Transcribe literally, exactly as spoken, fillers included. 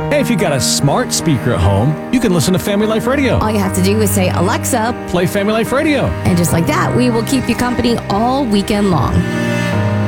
Hey, if you got a smart speaker at home, you can listen to Family Life Radio. All you have to do is say, Alexa, Play Family Life Radio. and just like that, we will keep you company all weekend long.